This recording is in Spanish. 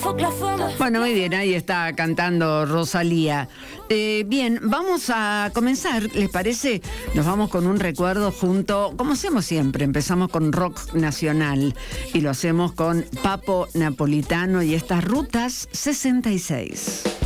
Bueno, muy bien, ahí está cantando Rosalía. Bien, vamos a comenzar, ¿les parece? Nos vamos con un recuerdo junto, como hacemos siempre, empezamos con rock nacional y lo hacemos con Papo Napolitano y estas Rutas 66.